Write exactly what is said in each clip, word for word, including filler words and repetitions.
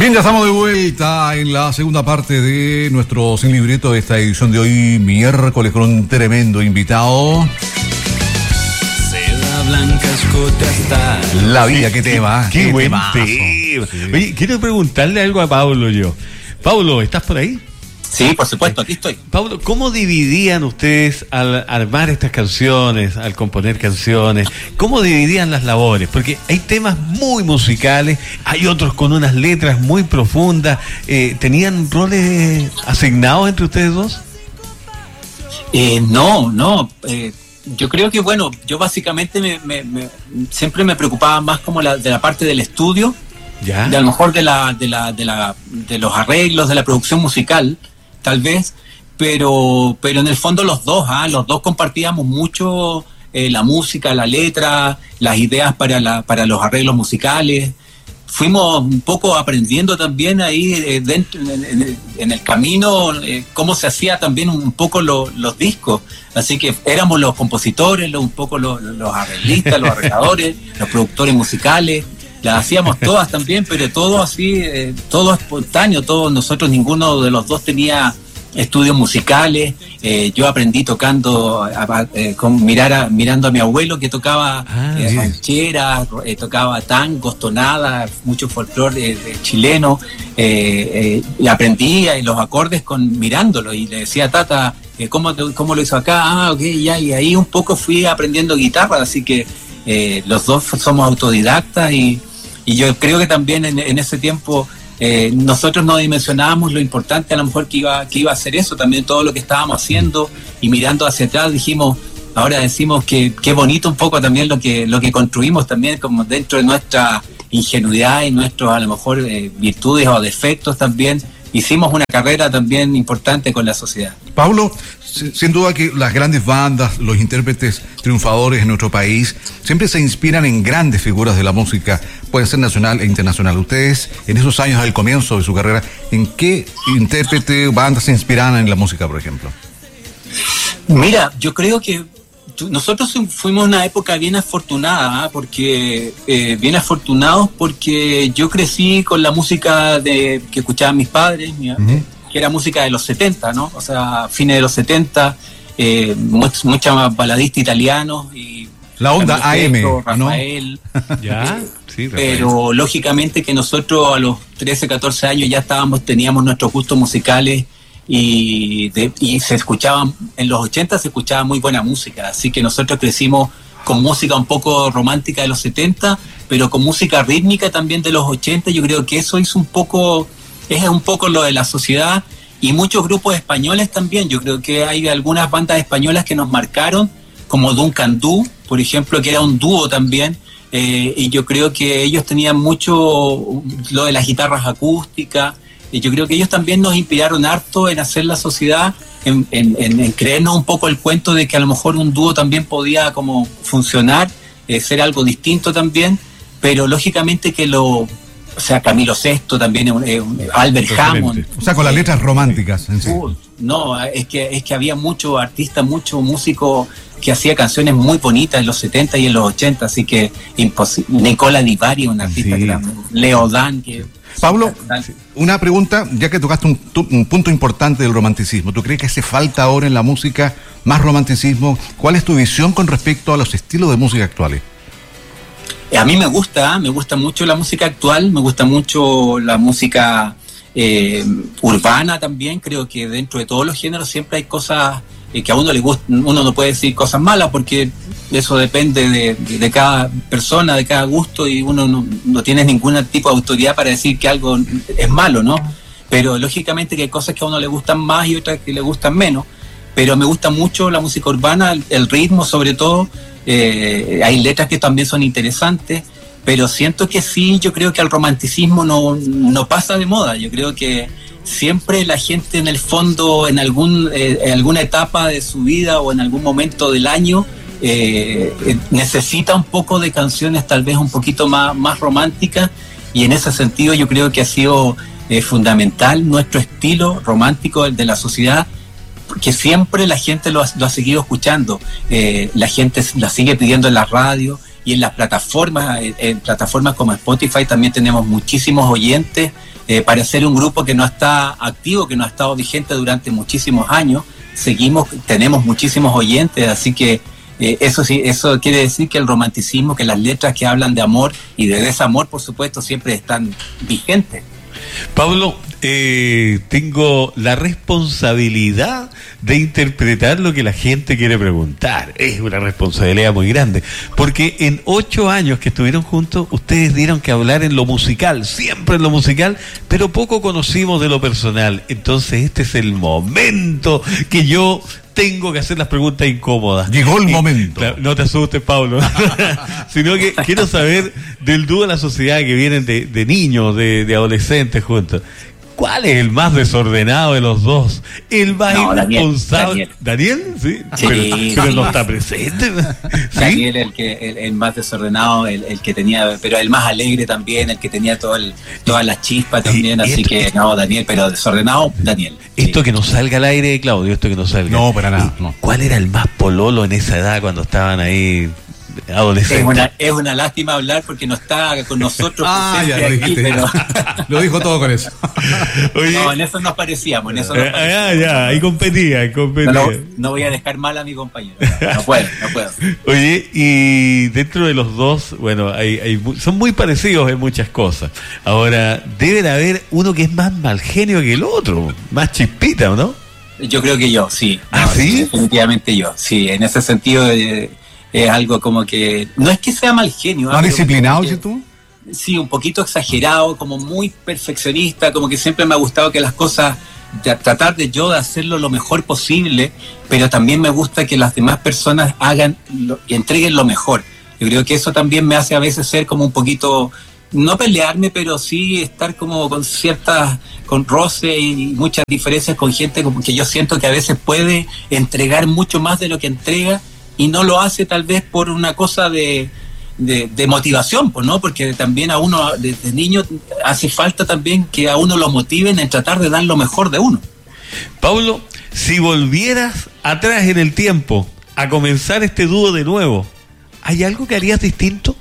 Bien, ya estamos de vuelta en la segunda parte de nuestro Sin Libreto de esta edición de hoy, miércoles, con un tremendo invitado. Seda blanca, escote hasta La vida, qué tema. Qué, qué buen temazo. tema. Sí. Oye, quiero preguntarle algo a Pablo yo. Pablo, ¿estás por ahí? Sí, por supuesto, aquí estoy. Pablo, ¿cómo dividían ustedes al armar estas canciones, al componer canciones? ¿Cómo dividían las labores? Porque hay temas muy musicales, hay otros con unas letras muy profundas. Eh, ¿Tenían roles asignados entre ustedes dos? Eh, no, no. Eh, yo creo que, bueno, yo básicamente me, me, me, siempre me preocupaba más como la, de la parte del estudio, ¿Ya? de a lo mejor de la, de la, de la, de los arreglos, de la producción musical, tal vez, pero, pero en el fondo los dos, ¿ah? los dos compartíamos mucho eh, la música, la letra, las ideas para la, para los arreglos musicales. Fuimos un poco aprendiendo también ahí eh, dentro, en, en, en el camino eh, cómo se hacía también un poco lo, los discos. Así que éramos los compositores, lo, un poco los, los arreglistas, los arregladores, los productores musicales. Las hacíamos todas también, pero todo así, eh, todo espontáneo, todos nosotros, ninguno de los dos tenía estudios musicales. Eh, yo aprendí tocando, a, eh, con mirar a, mirando a mi abuelo que tocaba ah, eh, rancheras, eh, tocaba tangos, tonadas, mucho folclore eh, chileno. Eh, eh, y aprendí los acordes con mirándolo y le decía, Tata, eh, ¿cómo, ¿cómo lo hizo acá? Ah, ok, ya, y ahí un poco fui aprendiendo guitarra, así que eh, los dos somos autodidactas y Y yo creo que también en, en ese tiempo eh, nosotros no dimensionábamos lo importante a lo mejor que iba, que iba a ser eso, también todo lo que estábamos haciendo, y mirando hacia atrás dijimos, ahora decimos que qué bonito un poco también lo que, lo que construimos también como dentro de nuestra ingenuidad y nuestros a lo mejor eh, virtudes o defectos también. Hicimos una carrera también importante con la sociedad. Pablo, sin duda que las grandes bandas, los intérpretes triunfadores en nuestro país, siempre se inspiran en grandes figuras de la música, pueden ser nacional e internacional. Ustedes, en esos años al comienzo de su carrera, ¿en qué intérprete o bandas se inspiran en la música, por ejemplo? Mira, yo creo que nosotros fuimos una época bien afortunada, ¿eh? porque eh, bien afortunados porque yo crecí con la música de que escuchaban mis padres, mi, uh-huh. que era música de los setenta, ¿no? O sea, fines de los setenta, eh, much, mucha baladista italiano y la onda A M, Rafael, ¿no? ¿Ya? Eh, sí, pero lógicamente que nosotros a los trece, catorce años ya estábamos, teníamos nuestros gustos musicales. Y, de, y se escuchaban, en los ochenta se escuchaba muy buena música, así que nosotros crecimos con música un poco romántica de los setenta, pero con música rítmica también de los ochenta. Yo creo que eso hizo un poco, es un poco lo de la sociedad, y muchos grupos españoles también. Yo creo que hay algunas bandas españolas que nos marcaron, como Duncan Du, por ejemplo, que era un dúo también, eh, y yo creo que ellos tenían mucho lo de las guitarras acústicas. Y yo creo que ellos también nos inspiraron harto en hacer la sociedad, en, en, en, en creernos un poco el cuento de que a lo mejor un dúo también podía como funcionar, eh, ser algo distinto también, pero lógicamente que lo, o sea, Camilo Sesto también, eh, Albert Excelente. Hammond. O sea, con las letras románticas en sí. Uh, no, es que, es que había mucho artista, mucho músico que hacía canciones muy bonitas en los setenta y en los ochenta, así que imposible. Nicola Di Bari, un artista Sí. que era, Leo Dan, que... Pablo, una pregunta, ya que tocaste un, un punto importante del romanticismo. ¿Tú crees que hace falta ahora en la música más romanticismo? ¿Cuál es tu visión con respecto a los estilos de música actuales? A mí me gusta, me gusta mucho la música actual, me gusta mucho la música eh, urbana también. Creo que dentro de todos los géneros siempre hay cosas eh, que a uno le gusta. Uno no puede decir cosas malas porque eso depende de, de, de cada persona, de cada gusto, y uno no, no tiene ningún tipo de autoridad para decir que algo es malo, ¿no? Pero lógicamente que hay cosas que a uno le gustan más y otras que le gustan menos. Pero me gusta mucho la música urbana, el, el ritmo sobre todo. Eh, hay letras que también son interesantes, pero siento que sí, yo creo que el romanticismo no, no pasa de moda. Yo creo que siempre la gente en el fondo, en algún eh, en alguna etapa de su vida o en algún momento del año, eh, eh, necesita un poco de canciones tal vez un poquito más, más románticas, y en ese sentido yo creo que ha sido eh, fundamental nuestro estilo romántico de la sociedad, porque siempre la gente lo ha, lo ha seguido escuchando, eh, la gente la sigue pidiendo en la radio y en las plataformas, en, en plataformas como Spotify también tenemos muchísimos oyentes eh, para ser un grupo que no está activo, que no ha estado vigente durante muchísimos años, seguimos, tenemos muchísimos oyentes, así que eh, eso sí, eso quiere decir que el romanticismo, que las letras que hablan de amor y de desamor, por supuesto, siempre están vigentes. Pablo, eh, tengo la responsabilidad de interpretar lo que la gente quiere preguntar. Es una responsabilidad muy grande, porque en ocho años que estuvieron juntos, ustedes dieron que hablar en lo musical, siempre en lo musical, pero poco conocimos de lo personal. Entonces este es el momento que yo tengo que hacer las preguntas incómodas. Llegó el momento. Claro, no te asustes, Pablo. Sino que quiero saber del dúo de la sociedad, que vienen de, de niños, de, de adolescentes juntos. ¿Cuál es el más desordenado de los dos? El más no, irresponsable. Daniel. ¿Daniel? Sí. Sí, pero sí, pero sí. no está presente. ¿Sí? Daniel, el que el, el más desordenado, el, el que tenía, pero el más alegre también, el que tenía todo el, todas las chispas también, Y así esto- que no, Daniel, pero desordenado, Daniel. Esto Sí. que no salga al aire, Claudio, esto que no salga. No, para nada, no. ¿Cuál era el más pololo en esa edad cuando estaban ahí adolescentes? Es una, es una lástima hablar porque no está con nosotros Ah, ya presente lo aquí, dijiste. pero Lo dijo todo con eso. Oye, no, en eso nos parecíamos, en eso nos eh, parecíamos. ah, ya, ahí competía, No, competía. lo- no voy a dejar mal a mi compañero, no, no puedo, no puedo. Oye, y dentro de los dos, bueno, hay, hay, mu- son muy parecidos en muchas cosas. Ahora, debe de haber uno que es más mal genio que el otro, más chispita, ¿o no? Yo creo que yo, sí. ¿Ah, No, sí? Definitivamente yo, sí. En ese sentido eh, es algo como que... No es que sea mal genio. ¿Más ah, pero disciplinado, como que- dices tú? Sí, un poquito exagerado, como muy perfeccionista, como que siempre me ha gustado que las cosas, de- tratar de yo de hacerlo lo mejor posible, pero también me gusta que las demás personas hagan lo, y entreguen lo mejor. Yo creo que eso también me hace a veces ser como un poquito, no pelearme, pero sí estar como con ciertas, con roce y muchas diferencias con gente como que yo siento que a veces puede entregar mucho más de lo que entrega y no lo hace tal vez por una cosa de De, de motivación, pues, ¿no? Porque también a uno desde niño hace falta también que a uno lo motiven en tratar de dar lo mejor de uno. Pablo, si volvieras atrás en el tiempo a comenzar este dúo de nuevo, ¿hay algo que harías distinto?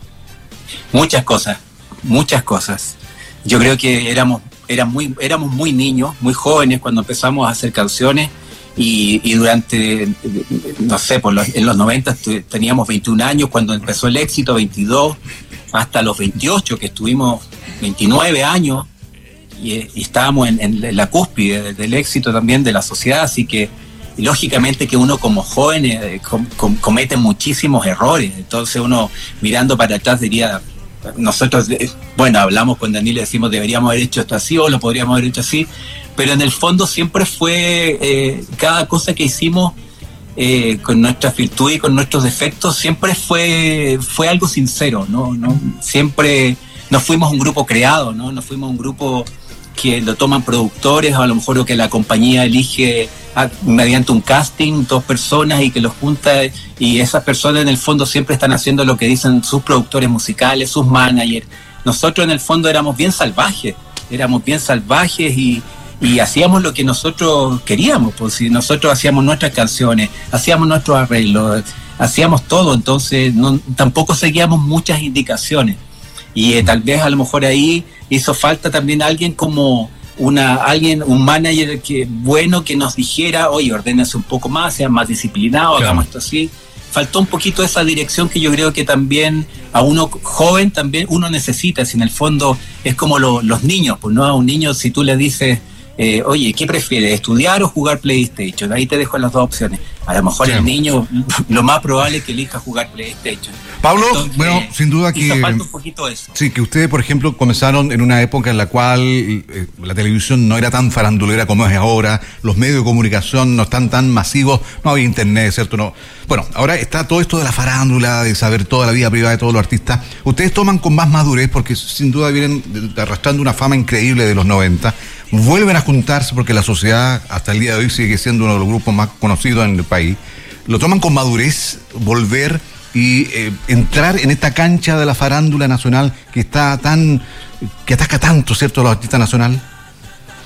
Muchas cosas, muchas cosas. Yo creo que éramos, éramos, muy, éramos muy niños, muy jóvenes cuando empezamos a hacer canciones y, y durante, no sé, por los, en los noventa tu- teníamos veintiún años cuando empezó el éxito, veintidós, hasta los veintiocho, que estuvimos veintinueve años y, y estábamos en, en la cúspide del éxito también de la sociedad, así que lógicamente que uno como joven eh, com, com, comete muchísimos errores, entonces uno mirando para atrás diría, nosotros, eh, bueno, hablamos con Daniel y decimos deberíamos haber hecho esto así o lo podríamos haber hecho así, pero en el fondo siempre fue eh, cada cosa que hicimos eh, con nuestras virtudes y con nuestros defectos siempre fue fue algo sincero, no, no siempre no fuimos un grupo creado, no, no fuimos un grupo que lo toman productores, o a lo mejor o que la compañía elige a, mediante un casting dos personas y que los junta, y esas personas en el fondo siempre están haciendo lo que dicen sus productores musicales, sus managers. Nosotros en el fondo éramos bien salvajes, éramos bien salvajes y, y hacíamos lo que nosotros queríamos, pues si nosotros hacíamos nuestras canciones, hacíamos nuestros arreglos, hacíamos todo, entonces no, tampoco seguíamos muchas indicaciones. Y eh, tal vez a lo mejor ahí hizo falta también alguien como una alguien un manager que bueno que nos dijera, oye, ordénense un poco más, sean más disciplinados, Claro. hagamos esto así. Faltó un poquito esa dirección que yo creo que también a uno joven también uno necesita, si en el fondo es como lo, los niños, pues no a un niño si tú le dices, eh, oye, ¿qué prefieres, estudiar o jugar PlayStation? Ahí te dejo las dos opciones. A lo mejor Sí. el niño lo más probable es que elija jugar PlayStation. Pablo, Entonces, bueno, sin duda que... hizo falta un poquito eso. Sí, que ustedes, por ejemplo, comenzaron en una época en la cual eh, la televisión no era tan farandulera como es ahora, los medios de comunicación no están tan masivos, no había internet, ¿cierto? No. Bueno, ahora está todo esto de la farándula, de saber toda la vida privada de todos los artistas. Ustedes toman con más madurez, porque sin duda vienen de- arrastrando una fama increíble de los noventa, vuelven a juntarse porque la sociedad hasta el día de hoy sigue siendo uno de los grupos más conocidos en el país. Lo toman con madurez, volver y eh, entrar en esta cancha de la farándula nacional que está tan, que ataca tanto, ¿cierto?, a los artistas nacionales.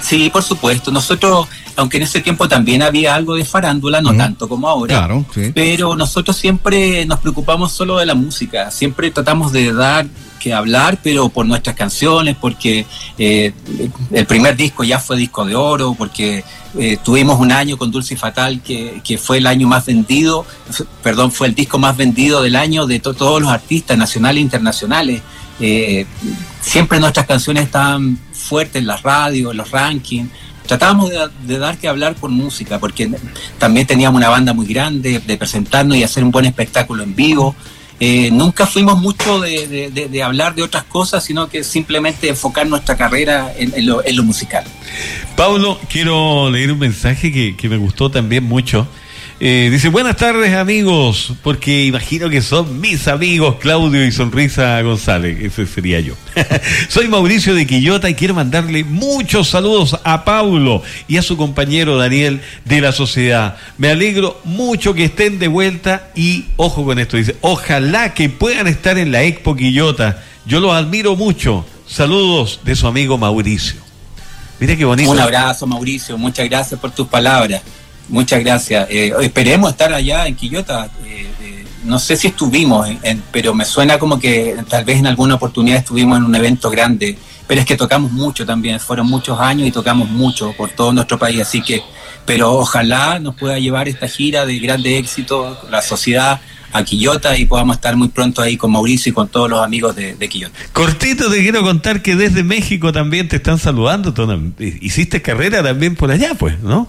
Sí, por supuesto. Nosotros, aunque en ese tiempo también había algo de farándula, no mm. tanto como ahora, claro, sí. pero nosotros siempre nos preocupamos solo de la música, siempre tratamos de dar que hablar, pero por nuestras canciones, porque eh, el primer disco ya fue disco de oro, porque eh, tuvimos un año con Dulce y Fatal que, que fue el año más vendido, perdón, fue el disco más vendido del año de to- todos los artistas nacionales e internacionales. Eh, siempre nuestras canciones estaban fuertes en las radios, en los rankings. Tratábamos de, de dar que hablar por música, porque también teníamos una banda muy grande, de presentarnos y hacer un buen espectáculo en vivo. Eh, nunca fuimos mucho de, de, de, de hablar de otras cosas, sino que simplemente enfocar nuestra carrera en, en, lo, en lo musical. Pablo, quiero leer un mensaje que, que me gustó también mucho. Eh, dice, buenas tardes amigos, porque imagino que son mis amigos Claudio y Sonrisa González, ese sería yo. Soy Mauricio de Quillota y quiero mandarle muchos saludos a Pablo y a su compañero Daniel de la Sociedad. Me alegro mucho que estén de vuelta y, ojo con esto, dice, ojalá que puedan estar en la Expo Quillota. Yo los admiro mucho. Saludos de su amigo Mauricio. Mira qué bonito. Un abrazo, Mauricio, muchas gracias por tus palabras. Muchas gracias. Eh, esperemos estar allá en Quillota. Eh, eh, no sé si estuvimos, en, en, pero me suena como que tal vez en alguna oportunidad estuvimos en un evento grande. Pero es que tocamos mucho también. Fueron muchos años y tocamos mucho por todo nuestro país. Así que, pero ojalá nos pueda llevar esta gira de grande éxito, la Sociedad, a Quillota y podamos estar muy pronto ahí con Mauricio y con todos los amigos de, de Quillota. Cortito, te quiero contar que desde México también te están saludando. Hiciste carrera también por allá, pues, ¿no?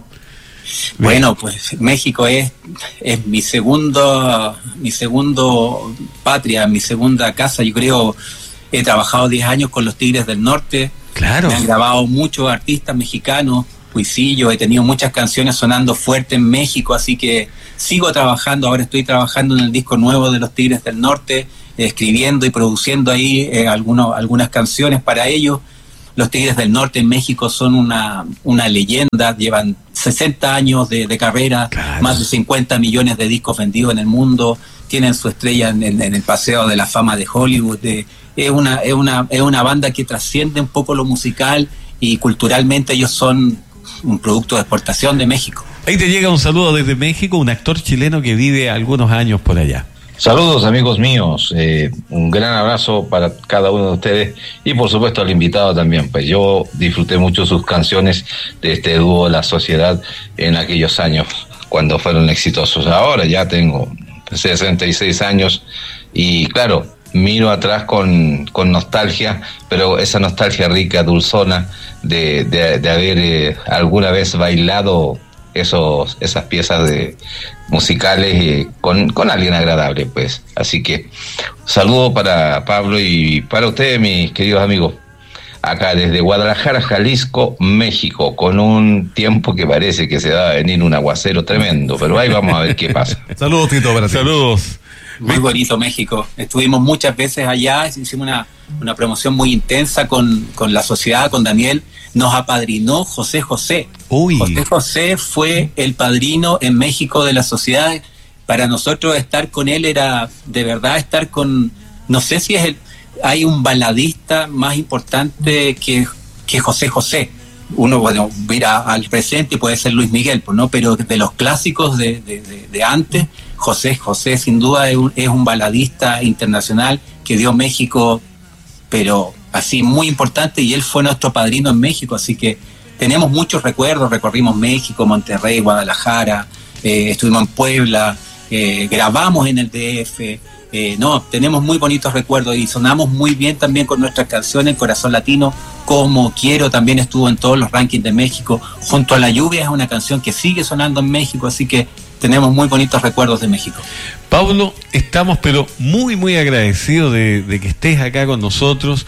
Bueno, pues México es, es mi segundo, mi segundo patria, mi segunda casa. Yo creo, he trabajado diez años con los Tigres del Norte. Claro. Me han grabado muchos artistas mexicanos, Huisillo, he tenido muchas canciones sonando fuerte en México, así que sigo trabajando. Ahora estoy trabajando en el disco nuevo de los Tigres del Norte, eh, escribiendo y produciendo ahí eh, algunos, algunas canciones para ellos. Los Tigres del Norte en México son una, una leyenda, llevan sesenta años de, de carrera, claro. Más de cincuenta millones de discos vendidos en el mundo, tienen su estrella en, en, en el Paseo de la Fama de Hollywood. De, es, una, es, una, es una banda que trasciende un poco lo musical y culturalmente ellos son un producto de exportación de México. Ahí te llega un saludo desde México, un actor chileno que vive algunos años por allá. Saludos amigos míos, eh, un gran abrazo para cada uno de ustedes y por supuesto al invitado también, pues yo disfruté mucho sus canciones de este dúo La Sociedad en aquellos años cuando fueron exitosos. Ahora ya tengo sesenta y seis años y claro, miro atrás con, con nostalgia, pero esa nostalgia rica, dulzona de, de, de haber eh, alguna vez bailado esos esas piezas de musicales eh, con, con alguien agradable, pues. Así que saludo para Pablo y para ustedes, mis queridos amigos, acá desde Guadalajara, Jalisco, México, con un tiempo que parece que se va a venir un aguacero tremendo, pero ahí vamos a ver qué pasa. Saludos, Tito, para ti. Saludos. Muy bonito México. Estuvimos muchas veces allá, hicimos una, una promoción muy intensa con, con la Sociedad, con Daniel. Nos apadrinó José José. Uy. José José fue el padrino en México de la Sociedad. Para nosotros estar con él era de verdad estar con, no sé si es el, hay un baladista más importante que, que José José. Uno, bueno, mira al presente y puede ser Luis Miguel, pues, ¿no? Pero de los clásicos de, de, de, de antes, José José sin duda es un, es un baladista internacional que dio México, pero así muy importante, y él fue nuestro padrino en México, así que tenemos muchos recuerdos. Recorrimos México, Monterrey, Guadalajara, eh, estuvimos en Puebla, eh, grabamos en el D F, eh, no, tenemos muy bonitos recuerdos y sonamos muy bien también con nuestras canciones. Corazón Latino, Como Quiero, también estuvo en todos los rankings de México. Junto a la Lluvia es una canción que sigue sonando en México, así que tenemos muy bonitos recuerdos de México. Pablo, estamos pero muy muy agradecidos de, de que estés acá con nosotros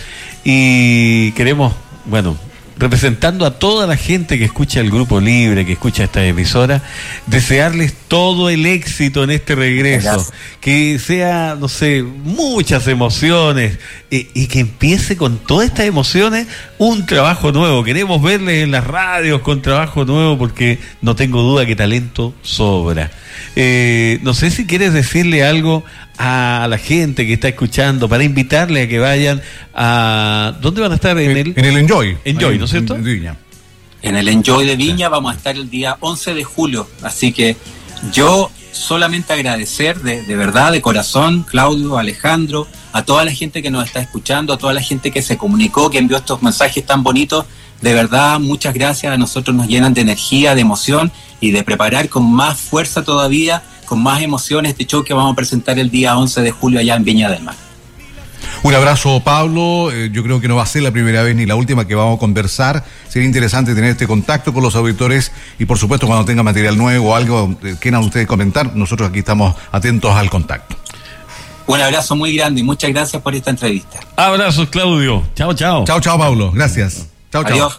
y queremos, bueno, representando a toda la gente que escucha el Grupo Libre, que escucha esta emisora, desearles todo el éxito en este regreso. Gracias. Que sea, no sé, muchas emociones eh, y que empiece con todas estas emociones un trabajo nuevo. Queremos verles en las radios con trabajo nuevo porque no tengo duda que talento sobra. Eh, no sé si quieres decirle algo a la gente que está escuchando para invitarle a que vayan a... ¿Dónde van a estar? En el, en el Enjoy. Enjoy, ¿no es cierto? En, en Viña. en el Enjoy de Viña, vamos a estar el día once de julio. Así que yo solamente agradecer de, de verdad, de corazón, Claudio, Alejandro, a toda la gente que nos está escuchando, a toda la gente que se comunicó, que envió estos mensajes tan bonitos. De verdad, muchas gracias. A nosotros nos llenan de energía, de emoción y de preparar con más fuerza todavía, con más emoción este show que vamos a presentar el día once de julio allá en Viña del Mar. Un abrazo, Pablo. Eh, yo creo que no va a ser la primera vez ni la última que vamos a conversar. Sería interesante tener este contacto con los auditores y, por supuesto, cuando tenga material nuevo o algo que quieran ustedes comentar, nosotros aquí estamos atentos al contacto. Un abrazo muy grande y muchas gracias por esta entrevista. Abrazos, Claudio. Chao, chao. Chao, chao, Pablo. Gracias. Chao, chao. Adiós.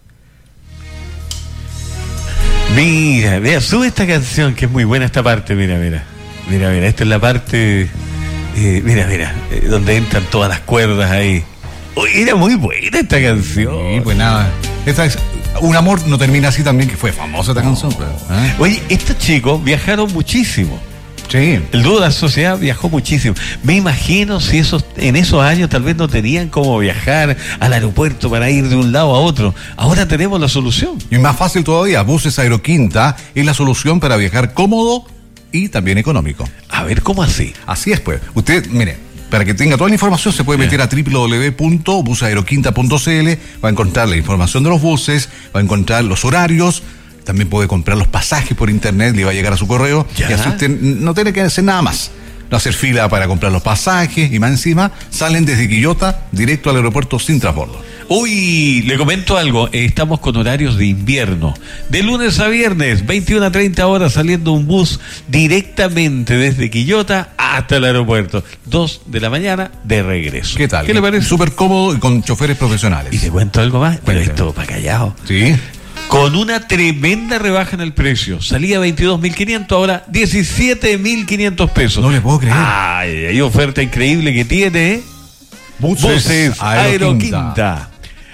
Mira, mira, sube esta canción que es muy buena esta parte, mira, mira. Mira, mira, esta es la parte, eh, mira, mira, eh, donde entran todas las cuerdas ahí. Uy, era muy buena esta canción. Sí, pues nada. Esta es Un amor no termina así también, que fue famosa esta canción. Pero, ¿eh? Oye, estos chicos viajaron muchísimo. Sí. El dúo de la sociedad viajó muchísimo. Me imagino si esos en esos años tal vez no tenían cómo viajar al aeropuerto para ir de un lado a otro. Ahora tenemos la solución. Y más fácil todavía, Buses Aeroquinta es la solución para viajar cómodo y también económico. A ver, ¿cómo así? Así es, pues. Usted, mire, para que tenga toda la información se puede meter a doble u doble u doble u punto bus aeroquinta punto c l, va a encontrar la información de los buses, va a encontrar los horarios. También puede comprar los pasajes por internet, le va a llegar a su correo. ¿Ya? Y así usted no tiene que hacer nada más. No hacer fila para comprar los pasajes y más encima salen desde Quillota directo al aeropuerto sin transbordo. Uy, le comento algo, eh, estamos con horarios de invierno. De lunes a viernes, veintiuna a treinta horas, saliendo un bus directamente desde Quillota hasta el aeropuerto. dos de la mañana de regreso. ¿Qué tal? ¿Qué le parece? Súper cómodo y con choferes profesionales. Y te cuento algo más, pero Cuéntame. esto para callado. Sí. Con una tremenda rebaja en el precio. Salía veintidós mil quinientos, ahora diecisiete mil quinientos pesos. No le puedo creer. Ay, hay oferta increíble que tiene, ¿eh? Buses, Buses Aeroquinta. Aeroquinta.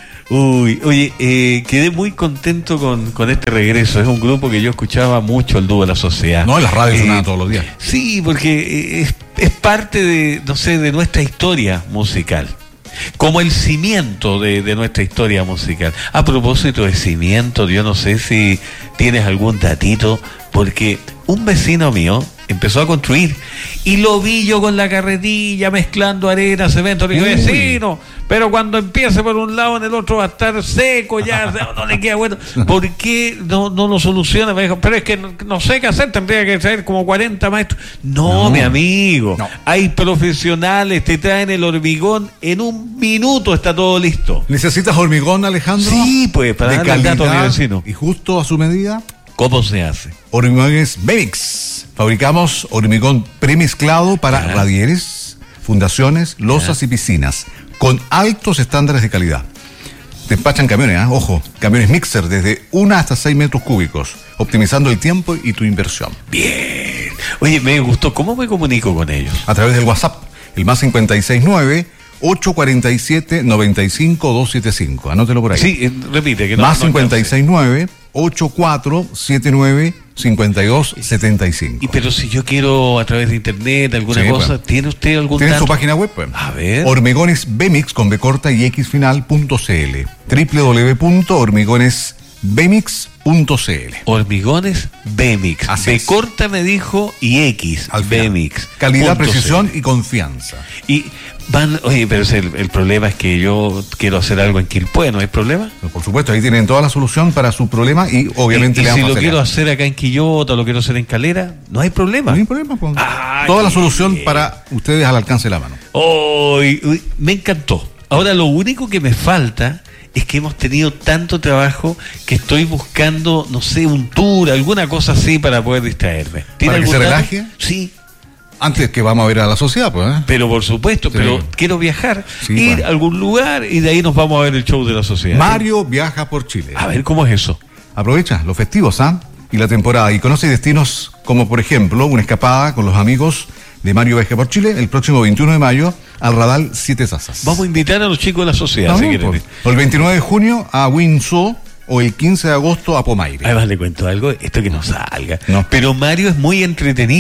Uy, oye, eh, quedé muy contento con, con este regreso. Es un grupo que yo escuchaba mucho, el dúo de la sociedad. No, en las radios Eh, sonaban todos los días. Sí, porque eh, es, es parte de, no sé, de nuestra historia musical. Como el cimiento de, de nuestra historia musical. A propósito de cimiento, yo no sé si tienes algún datito, porque un vecino mío empezó a construir y lo vi yo con la carretilla mezclando arena, cemento. Le digo, Uy. vecino, pero cuando empiece por un lado en el otro va a estar seco, ya no le queda bueno. ¿Por qué no, no lo soluciona? Me dijo, pero es que no, no sé qué hacer, tendría que traer como cuarenta maestros. No, No. mi amigo, No. hay profesionales, te traen el hormigón, en un minuto está todo listo. ¿Necesitas hormigón, Alejandro? Sí, pues, para de darle el dato a mi calidad vecino. y justo a su medida. ¿Cómo se hace? Hormigones Bemix. Fabricamos hormigón premezclado para Ya. radieres, fundaciones, losas Ya. y piscinas, con altos estándares de calidad. Despachan camiones, ¿eh? Ojo, camiones mixer desde una hasta seis metros cúbicos, optimizando el tiempo y tu inversión. Bien. Oye, me gustó. ¿Cómo me comunico con ellos? A través del WhatsApp, el más cincuenta y seis nueve, ocho cuatro siete, nueve cinco dos siete cinco. Anótelo por ahí. Sí, eh, repite. Que no, Más no cincuenta y alcancé. seis nueve, ocho cuatro siete nueve, cinco dos siete cinco. Y pero si yo quiero a través de internet alguna Sí, cosa, pues. ¿tiene usted algún Tiene dato? su página web, pues. A ver. Hormigones Bemix con B corta y X final punto c l. doble u doble u doble u punto hormigones bemix punto c l. Hormigones Bemix. Así B es. corta me dijo y X. Al final. Bemix. Calidad, punto precisión C L. y confianza. Y van, oye, pero es el, el problema es que yo quiero hacer algo en Quilpué, ¿no hay problema? Pero por supuesto, ahí tienen toda la solución para su problema y obviamente y, y le si damos lo facilidad. quiero hacer acá en Quillota, lo quiero hacer en Calera, no hay problema. No hay problema, pues. Ah, Toda la qué solución bien. para ustedes al alcance de la mano. Uy, uy, me encantó. Ahora lo único que me falta es que hemos tenido tanto trabajo que estoy buscando, no sé, un tour, alguna cosa así para poder distraerme. ¿Tiene ¿Para que algún se dato? relaje? Sí, Antes que vamos a ver a la sociedad, pues. ¿eh? pero por supuesto, Sí. pero quiero viajar, Sí, ir bueno. a algún lugar y de ahí nos vamos a ver el show de la sociedad. Mario viaja por Chile. A ver, ¿cómo es eso? Aprovecha los festivos, ¿ah? Y la temporada y conoce destinos como, por ejemplo, una escapada con los amigos de Mario Viaja por Chile el próximo veintiuno de mayo al Radal Siete Sazas. Vamos a invitar a los chicos de la sociedad, No, si no, quieren. pues. O el veintinueve de junio a Windsor o el quince de agosto a Pomaire. Además le cuento algo, esto que no salga. No. Pero Mario es muy entretenido.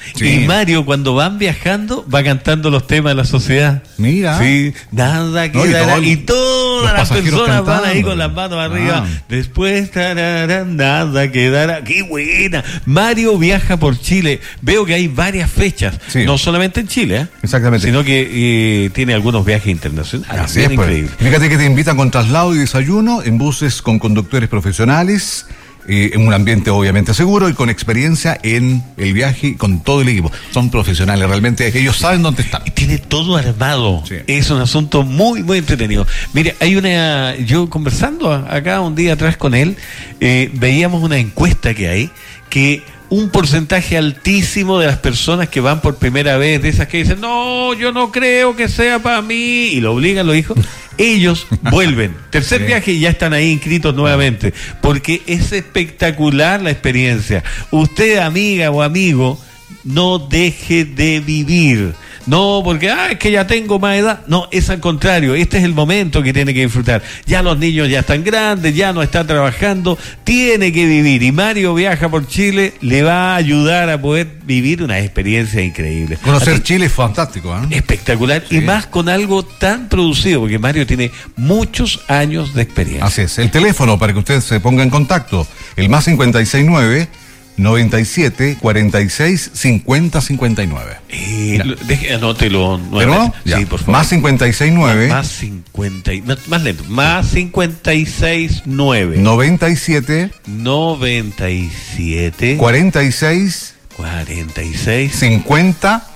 Sí. Y Mario, cuando van viajando, va cantando los temas de la sociedad. Mira. Sí, nada No, y quedará. todo el- Y todas los las pasajeros personas van ahí cantando. con las manos arriba. Ah. Después, tararán, nada quedará. ¡Qué buena! Mario viaja por Chile. Veo que hay varias fechas. Sí. No solamente en Chile, ¿eh? Exactamente. Sino que eh, tiene algunos viajes internacionales. Así Bien es, pues. increíble. Fíjate que te invitan con traslado y desayuno en buses con conductores profesionales, eh, en un ambiente obviamente seguro y con experiencia en el viaje y con todo el equipo. Son profesionales, realmente ellos saben dónde están. Y tiene todo armado. Sí. Es un asunto muy, muy entretenido. Mire, hay una. Yo conversando a- acá un día atrás con él, eh, veíamos una encuesta que hay que un porcentaje altísimo de las personas que van por primera vez, de esas que dicen, no, yo no creo que sea para mí, y lo obligan los hijos, ellos vuelven. Tercer Sí. viaje y ya están ahí inscritos nuevamente, porque es espectacular la experiencia. Usted, amiga o amigo, no deje de vivir. No, porque ah, es que ya tengo más edad. No, es al contrario. Este es el momento que tiene que disfrutar. Ya los niños ya están grandes, ya no están trabajando. Tiene que vivir. Y Mario Viaja por Chile le va a ayudar a poder vivir una experiencia increíble. Conocer Así- Chile es fantástico, ¿eh? espectacular. Sí. Y más con algo tan producido, porque Mario tiene muchos años de experiencia. Así es. El teléfono para que usted se ponga en contacto, el más cincuenta y seis nueve, noventa y siete, cuarenta y seis, cincuenta, cincuenta y nueve. Eh, lo- deje, anótelo ¿Pero nuevamente. no? Ya. Sí, por favor. Más cincuenta y seis nueve, Más cincuenta y- más, más lento. Más cincuenta y seis nueve. noventa y siete, noventa y siete. cuarenta y seis, cuarenta y seis. cincuenta,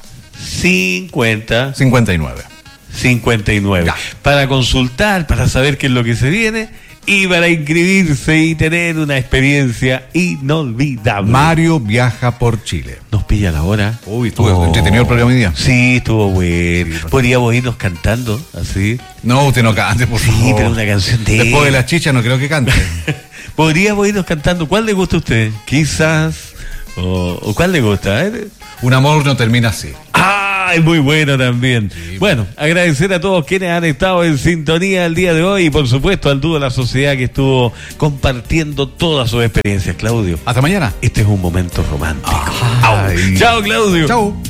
cincuenta. cincuenta y nueve. cincuenta y nueve. Ya. Para consultar, para saber qué es lo que se viene y para inscribirse y tener una experiencia inolvidable. Mario Viaja por Chile. Nos pilla la hora. Uy, estuvo entretenido el programa hoy día. Sí, estuvo bueno. Sí, Podríamos irnos cantando, así. No, usted no cante, por Sí, favor. pero una canción de Después de él. la chicha no creo que cante. Podríamos irnos cantando. ¿Cuál le gusta a usted? Quizás. ¿O, o cuál le gusta? ¿Eh? Un amor no termina así. ¡Ah! Es muy bueno también. Bueno, agradecer a todos quienes han estado en sintonía el día de hoy y por supuesto al dúo de la sociedad que estuvo compartiendo todas sus experiencias. Claudio, Hasta mañana. este es un momento romántico. Ay. Chao, Claudio. Chao.